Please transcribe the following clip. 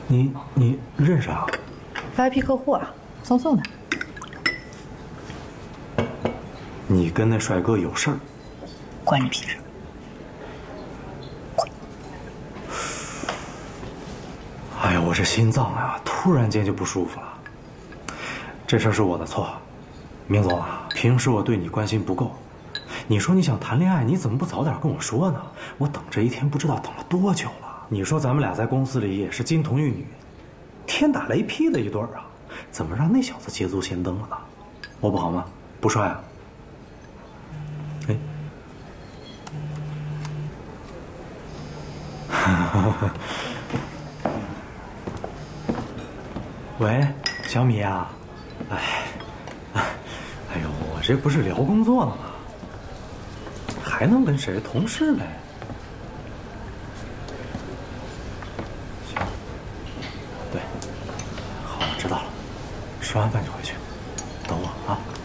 你认识啊 ？VIP 客户啊，送的。 你跟那帅哥有事儿？ 关你屁事！ 哎呀，我这心脏啊，突然间就不舒服了。这事儿是我的错，明总啊，平时我对你关心不够。你说你想谈恋爱，你怎么不早点跟我说呢？我等这一天不知道等了多久了。你说咱们俩在公司里也是金童玉女，天打雷劈的一对儿啊，怎么让那小子捷足先登了呢？我不好吗？不帅啊？哎，喂，小米啊，哎呦，我这不是聊工作呢吗？还能跟谁？同事呗。行，对，好，我知道了。吃完饭就回去，等我啊。